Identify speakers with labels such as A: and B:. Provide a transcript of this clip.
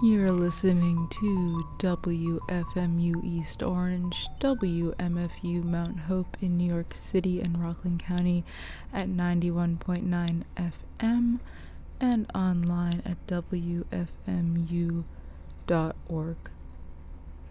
A: You're listening to WFMU East Orange, WMFU Mount Hope in New York City and Rockland County at 91.9 FM and online at WFMU.org.